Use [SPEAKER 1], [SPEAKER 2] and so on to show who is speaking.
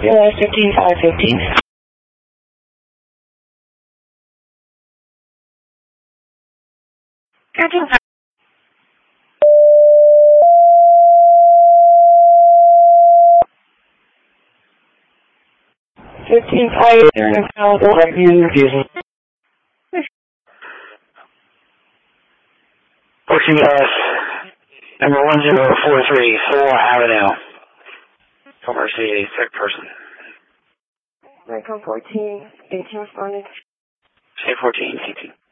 [SPEAKER 1] Realize 15515. Gotcha. 15-5, they're in a call, they'll write me in your views.
[SPEAKER 2] 14S, number 1043, 4 Avenue. Mercedes, third person.
[SPEAKER 1] Recon 14, 18 responded.
[SPEAKER 2] Say 14, 18.